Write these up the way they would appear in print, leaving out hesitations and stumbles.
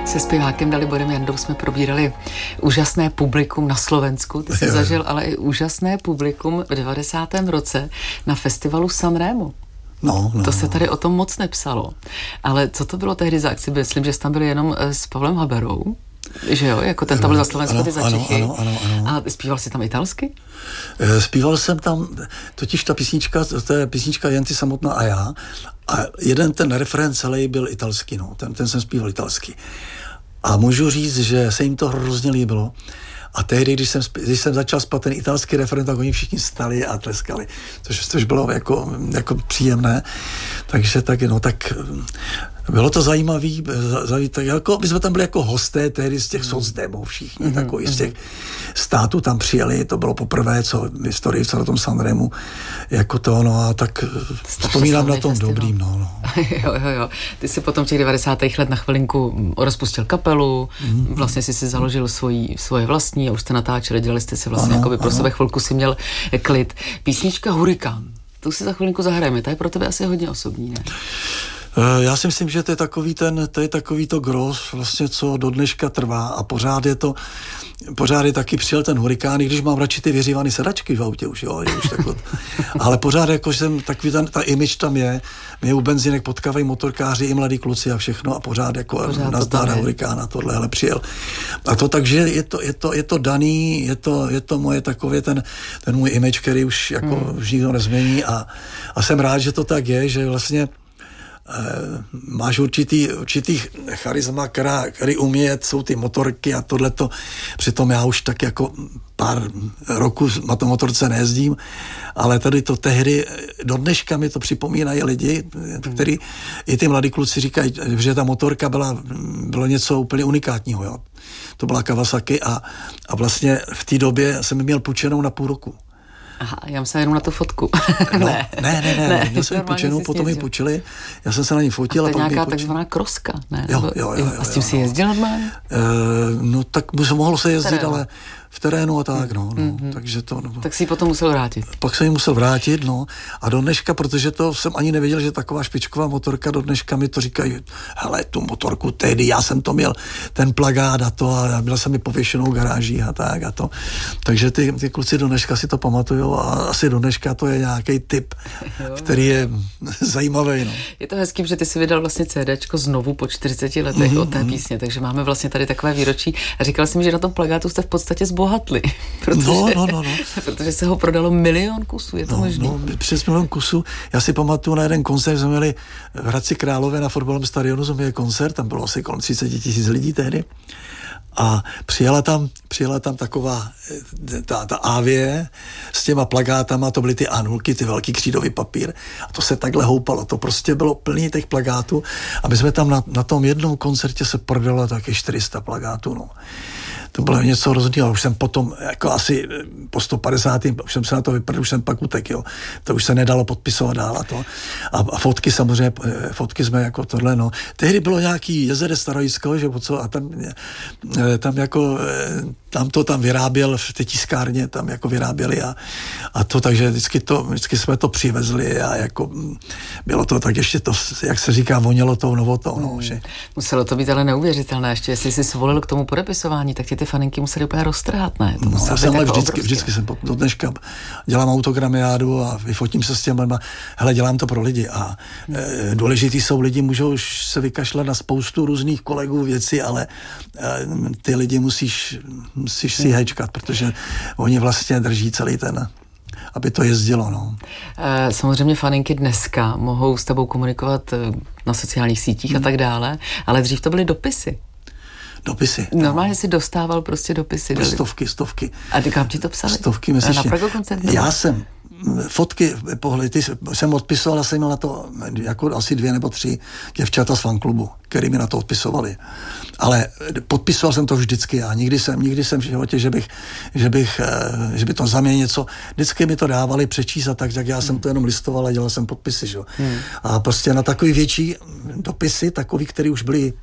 Se zpěvákem Daliborem Jandou jsme probírali úžasné publikum na Slovensku. Ty jsi zažil ale i úžasné publikum v 90. roce na festivalu Sanremo. To se tady o tom moc nepsalo. Ale co to bylo tehdy za akci? Myslím, že jsi tam byl jenom s Pavlem Haberou. Že jo, jako ten tam byl za Slovensko, ty za Čechy. Ano. A zpíval jsi tam italsky? Zpíval jsem tam, totiž ta písnička, to je písnička Jen ty samotná a já. A jeden ten refrén celý byl italský, no. Ten jsem zpíval italsky. A můžu říct, že se jim to hrozně líbilo. A tehdy, když jsem začal zpívat ten italský refrén, tak oni všichni stali a tleskali, což bylo jako příjemné. Takže tak, no tak bylo to zajímavý, tak jako, my jsme tam byli jako hosté tehdy z těch socdemů všichni, takový z těch států tam přijeli, to bylo poprvé, co v historii, co na tom Sanremu, jako to, no a tak vzpomínám na tom festival. Dobrým, no. Jo. Ty si potom v těch 90. let na chvilinku rozpustil kapelu, vlastně si založil svoje vlastní a už jste natáčeli, dělali jste si vlastně jakoby pro sebe, chvilku si měl klid. Písnička Hurikán, tu si za chvilinku zahrajeme, ta je pro tebe asi hodně osobní, ne? Já si myslím, že to je takový to gros, vlastně, co do dneška trvá a pořád je taky přijel ten hurikán, i když mám radši ty vyřívaný sedačky v autě už, jo, už takhle. Ale pořád jako jsem takový ta image tam je, mě u benzínek potkávají motorkáři i mladí kluci a všechno a pořád jako nazdára hurikána tohle, ale přijel. A to takže je to daný, je to moje takový ten můj image, který už jako už nikdo nezmění a jsem rád, že to tak je, že vlastně máš určitý charisma, který umět, jsou ty motorky a tohleto. Přitom já už tak jako pár roků na tom motorce nejezdím, ale tady to tehdy, do dneška mi to připomínají lidi, který i ty mladí kluci říkají, že ta motorka bylo něco úplně unikátního. Jo. To byla Kawasaki a vlastně v té době jsem měl půjčenou na půl roku. Aha, já jsem jenom na tu fotku. Ne, měl jsem ji půjčenou, potom ji půjčili, já jsem se na ní fotil. A to je nějaká takzvaná kroska, ne? Jo. A s tím si jezdil normálně? No tak mohlo se jezdit, ale v terénu a tak, takže to... No. Tak si ji potom musel vrátit. Pak jsem ji musel vrátit, a do dneška, protože to jsem ani nevěděl, že taková špičková motorka, do dneška mi to říkají, hele, tu motorku tehdy, já jsem to měl, ten plagát a to, a měl jsem ji pověšenou garáží a tak a to. Takže ty kluci do dneška si to pamatujou a asi do dneška to je nějaký tip, který je zajímavý, no. Je to hezký, že ty si vydal vlastně CDčko znovu po 40 letech od té písně, takže máme vlastně tady takové výročí. A říkal jsem, že na tom plagátu jste v podstatě zbohatli, protože se ho prodalo 1 milion kusů, je to možný? Přes 1 milion kusů. Já si pamatuju na jeden koncert, jsme měli v Hradci Králové na fotbalovém stadionu, jsme měli koncert, tam bylo asi kolem 30 000 lidí tehdy. A přijela tam taková ta Avie s těma plagátama, to byly ty anulky, ty velký křídový papír a to se takhle houpalo, to prostě bylo plný těch plagátů a my jsme tam na tom jednom koncertě se prodalo taky 400 plagátů, no. To bylo něco rozdíl, už jsem potom, jako asi po 150. už jsem se na to vyprdl, už jsem pak utek, jo. To už se nedalo podpisovat dál a to. A fotky samozřejmě, fotky jsme jako tohle, no. Tehdy bylo nějaký jezere Starojisko, že co, a tam jako, tam vyráběl v té tiskárně, tam jako vyráběli a to, takže vždycky jsme to přivezli a jako bylo to tak ještě to, jak se říká, vonělo tou novotou, no, že. Muselo to být ale neuvěřitelné, ještě jestli jsi svolil k tomu podepisování, tak ty faninky museli úplně roztrhat, ne? Já jsem ale vždycky jsem do dneška dělám autogramiádu a vyfotím se s těma, hele, dělám to pro lidi a důležitý jsou lidi, můžou už se vykašlat na spoustu různých kolegů věcí, ale ty lidi musíš si hečkat, protože oni vlastně drží celý ten, aby to jezdilo, no. Samozřejmě faninky dneska mohou s tebou komunikovat na sociálních sítích a tak dále, ale dřív to byly dopisy. Dopisy. Normálně si dostával prostě dopisy. Stovky. A kam ti to psali? Stovky měsíčně. Na Prago koncertu? Já jsem fotky, pohledy, jsem odpisoval a jsem měl na to jako asi 2 nebo 3 děvčata z fanklubu, který mi na to odpisovali. Ale podpisoval jsem to vždycky a nikdy jsem v životě, že by to za mě něco, vždycky mi to dávali přečíst a tak já jsem to jenom listoval a dělal jsem podpisy, že? A prostě na takový větší dopisy, takový, který už byly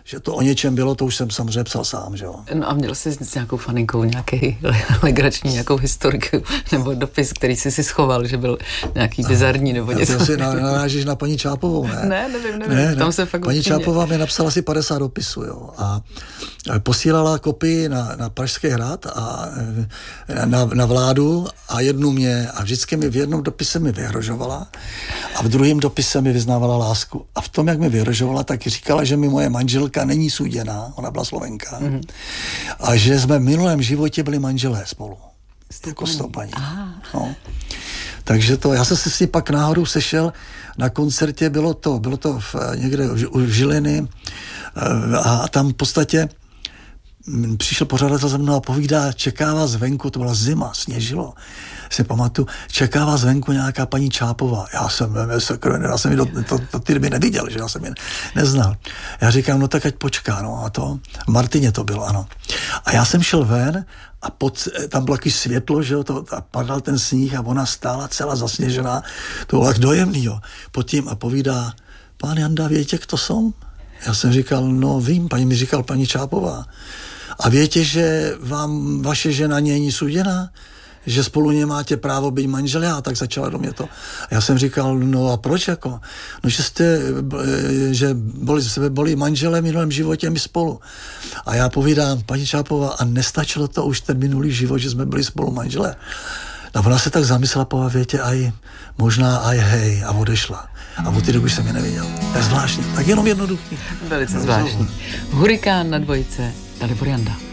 Že to o něčem bylo, to už jsem samozřejmě psal sám, že jo. No a měl jsi s nějakou faninkou nějaký legrační, nějakou historiku nebo dopis, který jsi si schoval, že byl nějaký bizarní nebo něco. Ty si narážíš na paní Čápovou, ne? Nevím. Ne. Tam se fakt paní Čápová mi napsala asi 50 dopisů, jo. A posílala kopii na Pražský hrad a na vládu a jednu mě a vždycky mi v jednom dopise mi vyhrožovala a v druhém dopise mi vyznávala lásku. A v tom, jak mi vyhrožovala, tak říkala, že mi moje manželka není suděná, ona byla Slovenka, a že jsme v minulém životě byli manželé spolu. Jako s tou paní. No. Takže to, já jsem se s ní pak náhodou sešel na koncertě, bylo to někde v Žiliny a tam v podstatě přišel pořadatel za mnou a povídá, čeká vás venku, to byla zima, sněžilo, si pamatuju, čeká vás venku nějaká paní Čápová. Já jsem ji to ty by neviděl, že já jsem ji neznal. Já říkám, no tak ať počká, no a to, v Martině to bylo, ano. A já jsem šel ven a tam bylo taky světlo, že jo, a padal ten sníh a ona stála celá zasněžená, to bylo tak dojemný, jo. Pod tím a povídá, pán Janda, víte, kto som? Já jsem říkal, no vím, mi říkal paní Čápová. A víte, že vám vaše žena není suděná? Že spolu nemáte právo být manželé? A tak začala do mě to. A já jsem říkal, no a proč jako? No, že byli manželé v minulém životě my spolu. A já povídám, paní Čápová, a nestačilo to už ten minulý život, že jsme byli spolu manželé? A ona se tak zamyslela, po větě, možná aj hej, a odešla. A od té doby jsem je neviděl. To je zvláštní. Tak jenom jednoduchý. Velice zvláštní. Hurikán na dvojce, Dalibor Janda.